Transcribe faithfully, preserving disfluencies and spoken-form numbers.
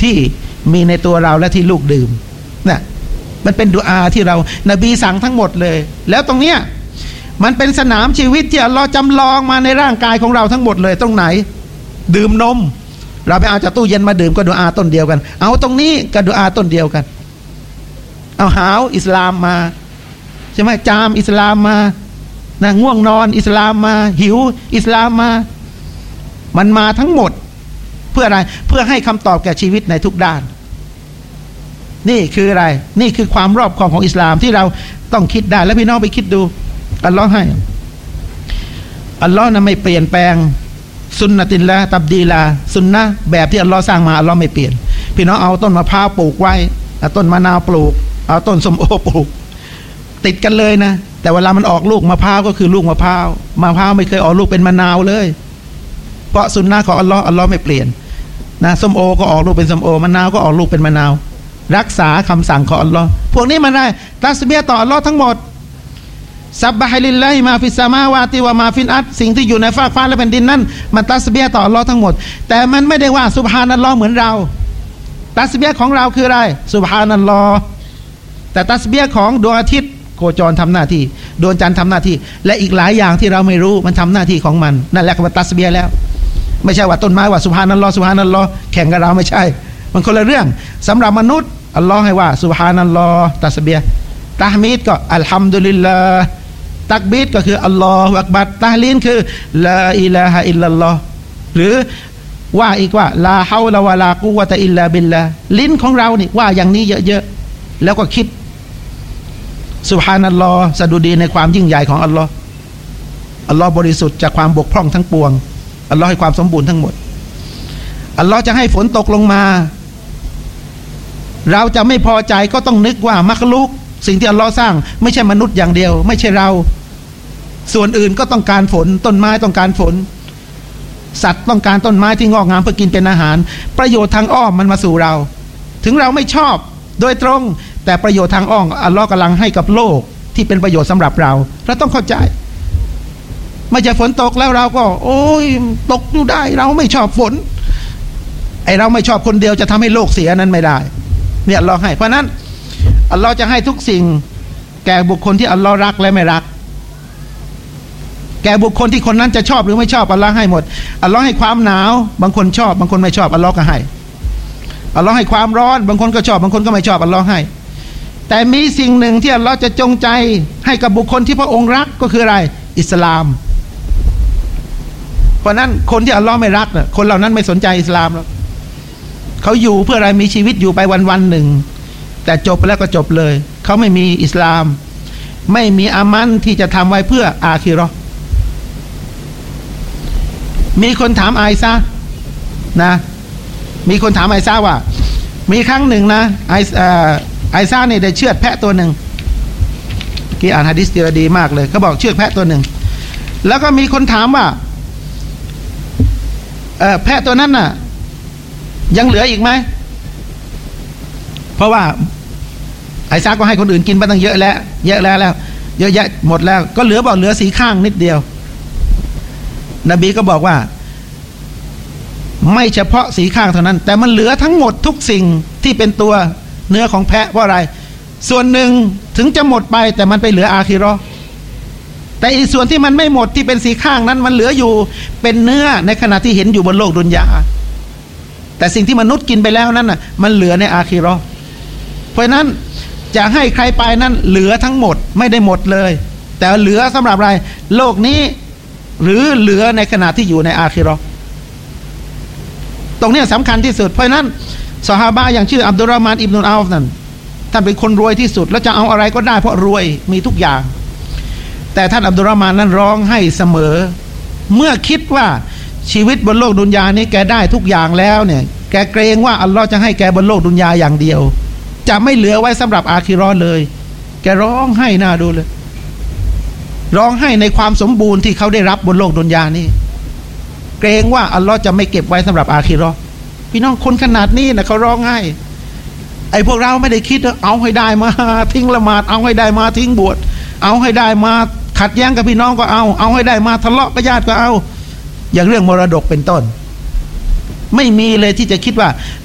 ที่มีในตัวเราและที่ลูกดื่มนะมันเป็นดุอาที่เรานบีสั่งทั้งหมดเลยแล้วตรงเนี้ยมันเป็นสนามชีวิตที่อัลลอฮ์จำลองมาในร่างกายของเราทั้งหมดเลยตรงไหนดื่มนมเราไปเอาจากตู้เย็นมาดื่มก็ดุอาต้นเดียวกันเอาตรงนี้ก็ดุอาต้นเดียวกันเอาหาวอิสลามมาใช่ไหมจามอิสลามมานะง่วงนอนอิสลามมาหิวอิสลามมามันมาทั้งหมดเพื่ออะไรเพื่อให้คำตอบแก่ชีวิตในทุกด้านนี่คืออะไรนี่คือความรอบคอบของอิสลามที่เราต้องคิดได้แล้วพี่น้องไปคิดดูอัลลอฮ์ให้อัลลอฮ์นั้นไม่เปลี่ยนแปลงสุนนะติลละตับดีลาสุนนะแบบที่อัลลอฮ์สร้างมาอัลลอฮ์ไม่เปลี่ยนพี่น้องเอาต้นมะพร้าวปลูกไว้เอาต้นมะนาวปลูกเอาต้นส้มโอปลูกติดกันเลยนะแต่เวลามันออกลูกมะพร้าวก็คือลูกมะพร้าวมะพร้าวไม่เคยออกลูกเป็นมะนาวเลยเพราะสุนนะของอัลลอฮ์อัลลอฮ์ไม่เปลี่ยนนะส้มโอก็ออกลูกเป็นส้มโอมะนาวก็ออกลูกเป็นมะนาวรักษาคำสั่งของอัลลอฮ์พวกนี้มันได้ตัสบีฮ์ต่ออัลลอฮ์ทั้งหมดซับบะฮ์ลิลลาฮิมาฟิสสมาวาติวะมาฟิลอัรฎสิ่งที่อยู่ในฟากฟ้าและแผ่นดินนั้นมันตัสบีฮ์ต่ออัลลอฮ์ทั้งหมดแต่มันไม่ได้ว่าซุบฮานัลลอฮ์เหมือนเราตัสบีฮ์ของเราคืออะไรซุบฮานัลลอฮ์แต่ตัสบีฮ์ของดวงอาทิตย์โคจรทำหน้าที่ดวงจันทร์ทำหน้าที่และอีกหลายอย่างที่เราไม่รู้มันทำหน้าที่ของมันนั่นแหละคือตัสบีฮ์แล้วไม่ใช่ว่าต้นไม้ว่าซุบฮานัลลอฮ์ซุบฮานัลลอฮ์แข่งกับเราไม่ใช่มันคนละเรื่องสำหรับมนุษย์อัลลอฮ์ให้ว่าซุบฮานัลลอฮ์ตัสบีฮ์ตะฮมีดก็อัลฮัมดุลิลลาห์ตักบีรก็คืออัลลอฮฺอักบัรตะฮลีลคือลาอิลาฮะอิลลัลลอฮ์หรือว่าอีกว่าลาฮาวละวะลากุวะตะอิลลาบิลลาห์ลิ้นของเรานี่ว่าอย่างนี้เยอะๆแล้วก็คิดซุบฮานัลลอฮ์สดุดีในความยิ่งใหญ่ของอัลลอฮ์อัลลอฮ์บริสุทธิ์จากความบกพร่องทั้งปวงอัลลอฮ์ให้ความสมบูรณ์ทั้งหมดอัลลอฮ์จะให้ฝนตกลงมาเราจะไม่พอใจก็ต้องนึกว่ามักลุกสิ่งที่อัลลอฮ์สร้างไม่ใช่มนุษย์อย่างเดียวไม่ใช่เราส่วนอื่นก็ต้องการฝนต้นไม้ต้องการฝนสัตว์ต้องการต้นไม้ที่งอกงามเพื่อกินเป็นอาหารประโยชน์ทางอ้อมมันมาสู่เราถึงเราไม่ชอบโดยตรงแต่ประโยชน์ทางอ้อมอัลลอฮ์กำลังให้กับโลกที่เป็นประโยชน์สำหรับเราเราต้องเข้าใจไม่ใช่ฝนตกแล้วเราก็โอ้ยตกอยู่ได้เราไม่ชอบฝนไอเราไม่ชอบคนเดียวจะทำให้โลกเสียนั้นไม่ได้เนี่ยอัลลอฮ์ให้เพราะนั้นอัลลอฮ์จะให้ทุกสิ่งแก่บุคคลที่อัลลอฮ์รักและไม่รักแก่บุคคลที่คนนั้นจะชอบหรือไม่ชอบอัลลอฮ์ให้หมดอัลลอฮ์ให้ความหนาวบางคนชอบบางคนไม่ชอบอัลลอฮ์ก็ให้อัลลอฮ์ให้ความร้อนบางคนก็ชอบบางคนก็ไม่ชอบอัลลอฮ์ให้แต่มีสิ่งหนึ่งที่อัลลอฮ์จะจงใจให้กับบุคคลที่พระองค์รักก็คืออะไรอิสลามเพราะนั้นคนที่อัลลอฮ์ไม่รักน่ะคนเหล่านั้นไม่สนใจอิสลามหรอกเขาอยู่เพื่ออะไรมีชีวิตอยู่ไปวันๆหนึ่งแต่จบไปแล้วก็จบเลยเขาไม่มีอิสลามไม่มีอามันที่จะทำไว้เพื่ออาคิเราะห์มีคนถามไอซานะมีคนถามไอซาว่ามีครั้งหนึ่งนะไอไอซาเนี่ยได้เชือดแพะตัวหนึ่งที่อ่านหะดีษเดียวดีมากเลยเขาบอกเชือดแพะตัวหนึ่งแล้วก็มีคนถามว่าเออแพะตัวนั้นน่ะยังเหลืออีกไหมเพราะว่าไอซาก็ให้คนอื่นกินไปตั้งเยอะแล้วเยอะแล้วแล้วเยอะแยะหมดแล้วก็เหลือบอกเหลือสีข้างนิดเดียวนบีก็บอกว่าไม่เฉพาะสีข้างเท่านั้นแต่มันเหลือทั้งหมดทุกสิ่งที่เป็นตัวเนื้อของแพะเพราะอะไรส่วนหนึ่งถึงจะหมดไปแต่มันไปเหลืออาคิเราะห์แต่อีกส่วนที่มันไม่หมดที่เป็นสีข้างนั้นมันเหลืออยู่เป็นเนื้อในขณะที่เห็นอยู่บนโลกดุนยาแต่สิ่งที่มนุษย์กินไปแล้วนั้นน่ะมันเหลือในอาคิเราะห์เพราะนั้นจะให้ใครไปนั้นเหลือทั้งหมดไม่ได้หมดเลยแต่เหลือสำหรับอะไรโลกนี้หรือเหลือในขณะที่อยู่ในอาคิเราะห์ตรงนี้สำคัญที่สุดเพราะนั้นซอฮาบะห์อย่างชื่ออับดุลรอห์มานอิบนุลอาฟนั่นท่านเป็นคนรวยที่สุดแล้วจะเอาอะไรก็ได้เพราะรวยมีทุกอย่างแต่ท่านอับดุลรอห์มานนั้นร้องให้เสมอเมื่อคิดว่าชีวิตบนโลกดุนยานี้แกได้ทุกอย่างแล้วเนี่ยแกเกรงว่าอัลลอฮ์จะให้แกบนโลกดุนยาอย่างเดียวจะไม่เหลือไว้สำหรับอาคิเราะห์เลยแกร้องให้น่าดูเลยร้องให้ในความสมบูรณ์ที่เขาได้รับบนโลกดุนยานี้เกรงว่าอัลลอฮ์จะไม่เก็บไว้สำหรับอาคิเราะห์พี่น้องคนขนาดนี้นะเขาร้องให้ไอ้พวกเราไม่ได้คิดเอาให้ได้มาทิ้งละหมาดเอาให้ได้มาทิ้งบวชเอาให้ได้มาขัดแย้งกับพี่น้องก็เอาเอาให้ได้มาทะเลาะกับญาติก็เอาอย่างเรื่องมรดกเป็นต้นไม่มีเลยที่จะคิดว่า